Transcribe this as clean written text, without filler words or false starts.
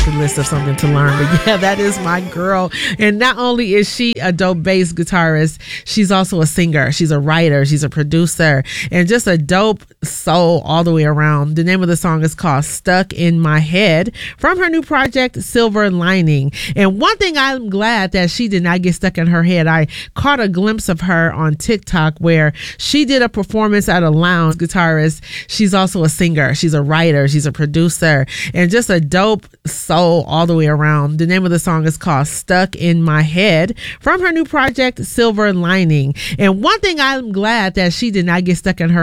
bucket list of something to learn. But yeah, that is my girl. And not only is she a dope bass guitarist, she's also a singer. She's a writer. She's a producer. And just a dope soul all the way around. The name of the song is called Stuck in My Head from her new project, Silver Lining. And one thing I'm glad that she did not get stuck in her head. I caught a glimpse of her on TikTok where she did a performance at a lounge. Guitarist. She's also a singer. She's a writer. She's a producer. And just a dope soul all the way around. The name of the song is called Stuck in My Head from her new project, Silver Lining. And one thing I'm glad that she did not get stuck in her